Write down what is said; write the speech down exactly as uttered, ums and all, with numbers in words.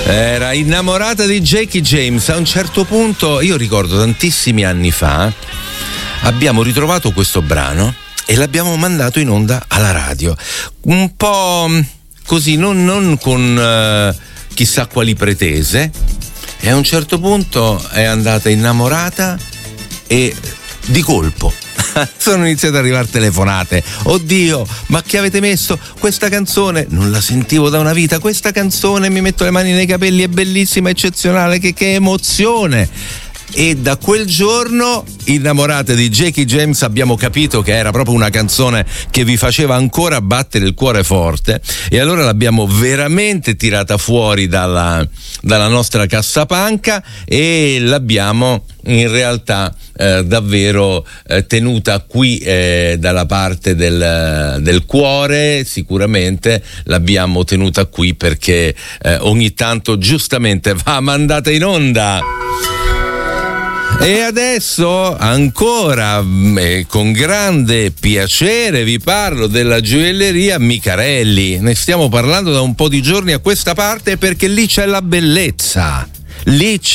Era innamorata di Jackie James. A un certo punto, io ricordo tantissimi anni fa, abbiamo ritrovato questo brano e l'abbiamo mandato in onda alla radio. Un po' così, non, non con uh, chissà quali pretese. E a un certo punto è andata innamorata e di colpo sono iniziate ad arrivare telefonate. Oddio, ma che avete messo questa canzone? Non la sentivo da una vita, questa canzone, mi metto le mani nei capelli, è bellissima, eccezionale, che, che emozione. E da quel giorno, innamorate di Jackie James, abbiamo capito che era proprio una canzone che vi faceva ancora battere il cuore forte, e allora l'abbiamo veramente tirata fuori dalla, dalla nostra cassapanca e l'abbiamo in realtà eh, davvero eh, tenuta qui eh, dalla parte del, del cuore. Sicuramente l'abbiamo tenuta qui perché eh, ogni tanto giustamente va mandata in onda. E adesso ancora eh, con grande piacere vi parlo della gioielleria Micarelli. Ne stiamo parlando da un po' di giorni a questa parte perché lì c'è la bellezza, lì c'è